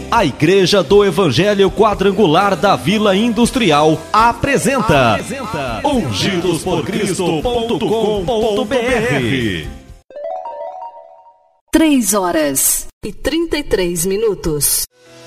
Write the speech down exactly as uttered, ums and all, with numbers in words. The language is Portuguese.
A Igreja do Evangelho Quadrangular da Vila Industrial apresenta, apresenta ungidos por cristo ponto com ponto b r. Três horas e trinta e três minutos.